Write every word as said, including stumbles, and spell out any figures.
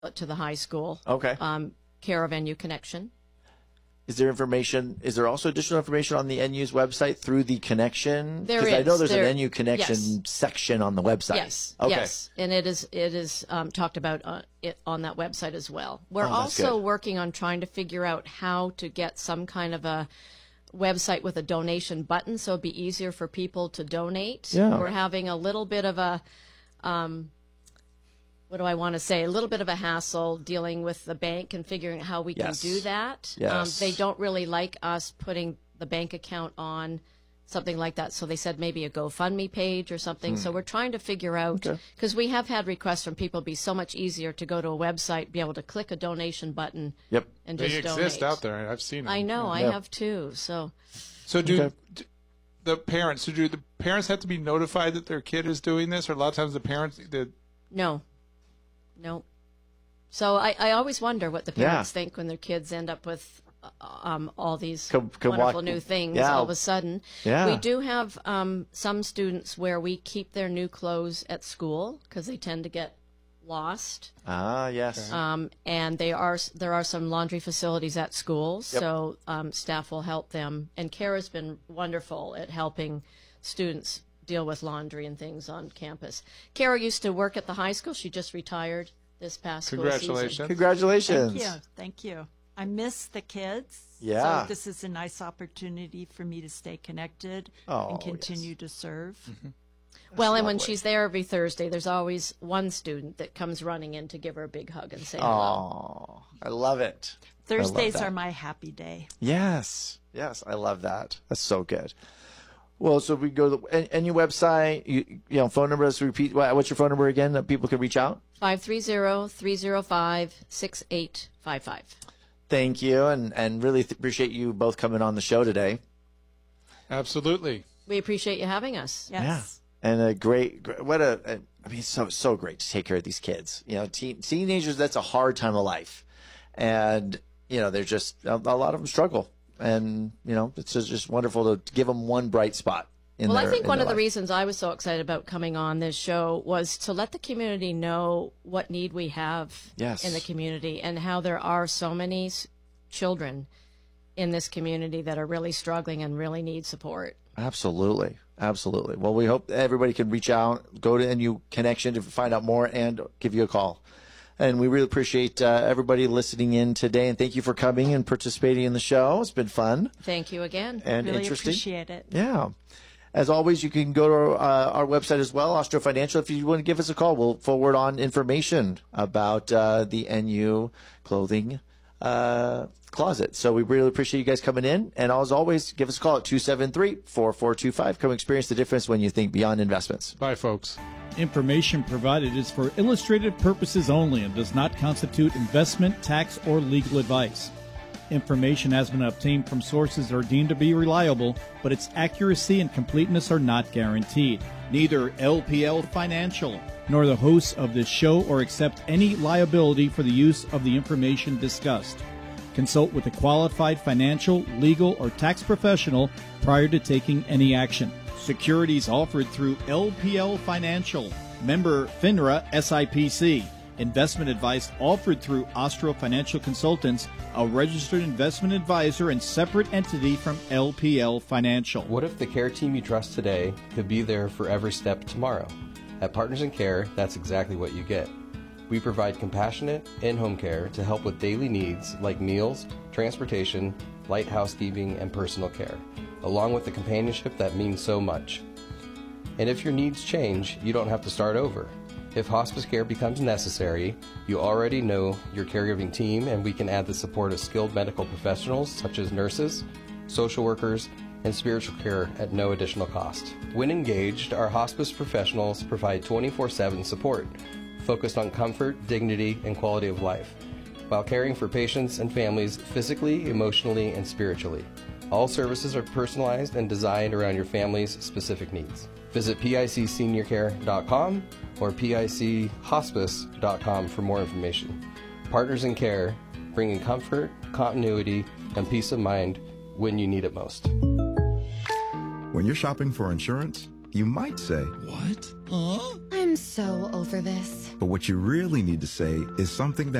to the high school. Okay. Um, care of N U Connection. Is there information? Is there also additional information on the N U's website through the connection? There Because is. I know there's there, an N U Connection yes. section on the website. Yes. Okay. Yes, and it is it is um, talked about uh, it on that website as well. We're Oh, that's also good. working on trying to figure out how to get some kind of a website with a donation button, so it'd be easier for people to donate. Yeah. We're having a little bit of a um, what do I want to say? A little bit of a hassle dealing with the bank and figuring out how we Yes. can do that. Yes. Um, they don't really like us putting the bank account on something like that. So they said maybe a GoFundMe page or something. So we're trying to figure out, Okay. because we have had requests from people, it'd be so much easier to go to a website, be able to click a donation button Yep. and They just exist donate. out there. I've seen them. I know, I Yeah. have too. So So do, Okay. do the parents? So do the parents have to be notified that their kid is doing this, or a lot of times the parents the no, no. So I, I always wonder what the Yeah. parents think when their kids end up with uh, um, all these Come- come wonderful walk- new things Yeah. all of a sudden. Yeah. We do have um, some students where we keep their new clothes at school because they tend to get lost. Ah, yes. Um, and they are there are some laundry facilities at schools, Yep. so um, staff will help them. And Kara's been wonderful at helping students deal with laundry and things on campus. Kara used to work at the high school. She just retired this past school season. Congratulations. Congratulations. Thank you. Thank you. I miss the kids. Yeah. So this is a nice opportunity for me to stay connected Oh, and continue to serve. Well, and when lovely. she's there every Thursday, there's always one student that comes running in to give her a big hug and say hello. Oh, I love it. Thursdays that. are my happy day. Yes. Yes, I love that. That's so good. Well, so we go to the N- N U website, you, you know, phone number, let's repeat. What- What's your phone number again that people can reach out? five three zero, three zero five, six eight five five. Thank you, and, and really th- appreciate you both coming on the show today. Absolutely. We appreciate you having us. Yes. And a great, gr- what a, a, I mean, so, so great to take care of these kids. You know, teen, teenagers, that's a hard time of life. And, you know, they're just, a, a lot of them struggle. And, you know, it's just, just wonderful to give them one bright spot. In Well, their, I think in one their of the life. reasons I was so excited about coming on this show was to let the community know what need we have Yes. in the community and how there are so many s- children in this community that are really struggling and really need support. Absolutely. Absolutely. Well, we hope everybody can reach out, go to N U Connection to find out more and give you a call. And we really appreciate uh, everybody listening in today. And thank you for coming and participating in the show. It's been fun Thank you again. and Really interesting. appreciate it. Yeah. As always, you can go to our, uh, our website as well, Austro Financial. If you want to give us a call, we'll forward on information about uh, the N U clothing uh, closet. So we really appreciate you guys coming in. And as always, give us a call at two seven three, four four two five. Come experience the difference when you think beyond investments. Bye, folks. Information provided is for illustrative purposes only and does not constitute investment, tax, or legal advice. Information has been obtained from sources that are deemed to be reliable, but its accuracy and completeness are not guaranteed. Neither L P L Financial nor the hosts of this show or accept any liability for the use of the information discussed. Consult with a qualified financial, legal, or tax professional prior to taking any action. Securities offered through L P L Financial, member FINRA S I P C. Investment advice offered through Austro Financial Consultants, a registered investment advisor and separate entity from L P L Financial. What if the care team you trust today could be there for every step tomorrow? At Partners in Care, that's exactly what you get. We provide compassionate, in-home care to help with daily needs like meals, transportation, light housekeeping, and personal care, along with the companionship that means so much. And if your needs change, you don't have to start over. If hospice care becomes necessary, you already know your caregiving team, and we can add the support of skilled medical professionals such as nurses, social workers, and spiritual care at no additional cost. When engaged, our hospice professionals provide twenty-four seven support, focused on comfort, dignity, and quality of life, while caring for patients and families physically, emotionally, and spiritually. All services are personalized and designed around your family's specific needs. Visit pic senior care dot com or pic hospice dot com for more information. Partners in Care, bringing comfort, continuity, and peace of mind when you need it most. When you're shopping for insurance, You might say, "What? Huh? I'm so over this." but what you really need to say is something that